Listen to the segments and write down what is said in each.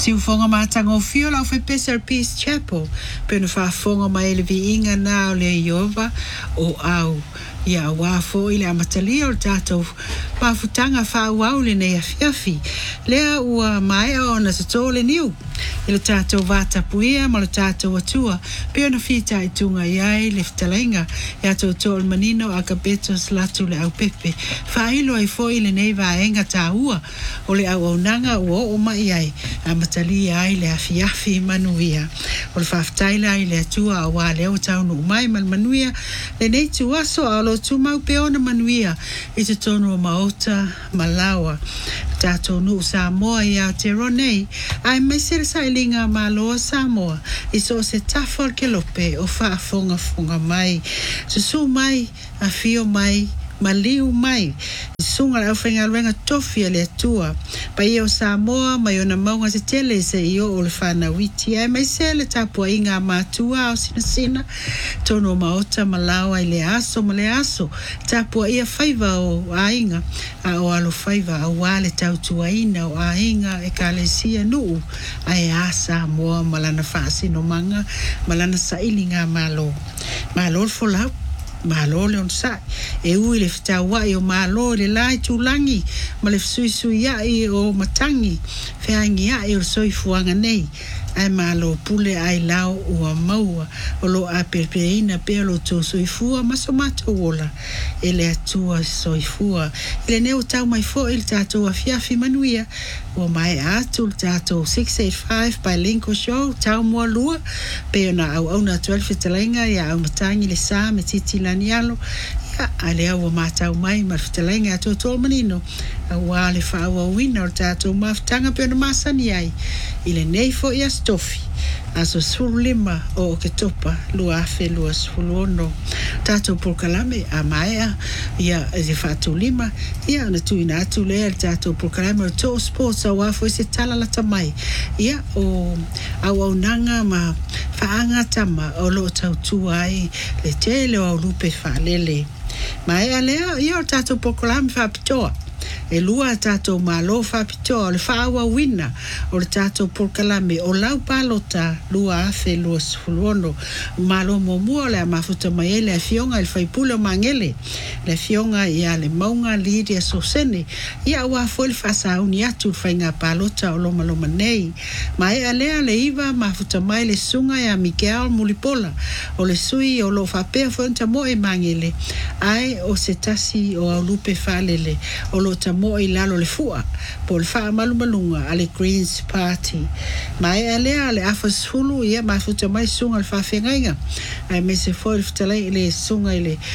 Si u fonga matango fio lau fai Pesar Peace Chapel. Pena wha fonga mai ele vi inga nā o le Iova o au. Ia wafo i le amatalia o tātou pāfutanga whāuau le nei afiafi. Lea ua mai o na sato le niu. I le tātou vātapuia ma le tātou atua. Peo na whita i tunga iai le fitalainga. Ia tau tōl manino a ka betos latu le au pepe. Whailo ai fo i le nei vaenga tā ua. O le au aunanga ua o mai ai. Amatalia ai le afiafi manuia. O le whaftaila ai le atua a wā leo tau no mai man manuia. Le nei tuaso a lo tu mau peona manuia i te tonu o maota malawa tātou nu Samoa i Aotearoa ai mai sere sailinga maloa Samoa i so se tafol ke lope o whaafonga fonga mai susu mai a fio mai maliu mai sunga au whenga renga tofi le atua pa i o Samoa mai o na maunga se tele se i o le whana witi ai mai se le tapua inga matua o sina tono maota malawa i le aso ma le aso tapua ia whaiva o ainga a o alo whaiva a wale tautua ina o ainga e ka le sia nuu ai a Samoa malana whaasino manga malana sa ilinga malo malo folau malo le on sa e ui le fitawa o malo le lai tulangi ma le sui ya i o matangi feangi ya i o soifuanga nei ai malo pule ai lao ua maua o lo a perpeina pe lo to soifua ma so mato wola ele atua soifua ele neu tau mai fo il tato afiafi manuia o mai atu tato 685 by Linko Show tau mua lua pe na au na 12 talenga ya au matangi le sa me titi lanialo ya ale au matau mai ma talenga to tol manino au ale fa au winner tato maftanga pe na masani ai ile nei fo ia stofi aso sulima o ke topa lua fe lua suluono tato porkalame a maea ia e fatu lima ia na tuina atu lea tato porkalame o to sports a wafo se tala la tamai ia o au nanga ma faanga tama o lo tau ai le tele o lupe fa lele maea lea ia o tato porkalame fa pitoa e lua tato malo fa pito le fa wa wina o le tato porkalame o lau palota lua afe lua sfuluono malo momo le mafuta mai le fionga il fai pulo mangele le fionga ia le maunga lidia sosene ia wa fo le fa sa uni atu fainga palota o lo malo manei mai ale le iva mafuta mai le sunga ya Miguel Mulipola o le sui o lo fa pe fonta mo e mangele ai o setasi o lupe fa lele o lo tamo i lalo le fua po le faa malumalunga ale Greens Party mai ale afas hulu ia mafuta mai sunga le faa whengainga ai me se foi le le sunga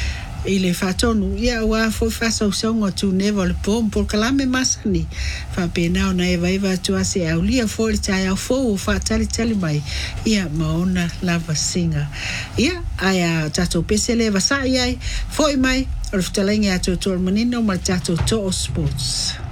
ile fatonu ia wa foi fasa usonga tu never le pom por kalame masani fa pena na eva tu ase aulia foi tai au fo fa tali mai ia maona lava singa ia aya tato pesele va sai foi mai o le futalenga to manino ma tato to sports